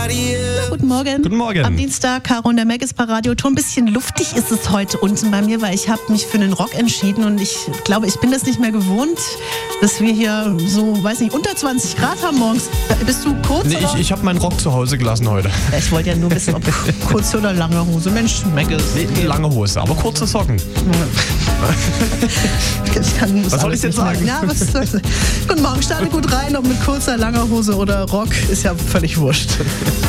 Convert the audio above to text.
Guten Morgen. Guten Morgen. Am Dienstag, Caro und der Mac ist bei Radio Tour. Ein bisschen luftig ist es heute unten bei mir, weil ich habe mich für einen Rock entschieden und ich glaube, ich bin das nicht mehr gewohnt, dass wir hier so, weiß nicht, unter 20 Grad haben morgens. Bist du kurz? Nee, ich habe meinen Rock zu Hause gelassen heute. Ja, ich wollte ja nur wissen, ob kurze oder lange Hose. Mensch, Mac ist... Nee, lange Hose, aber kurze Socken. Was soll ich jetzt sagen? Ja, Guten Morgen, starte gut rein, ob mit kurzer, langer Hose oder Rock, ist ja völlig wurscht.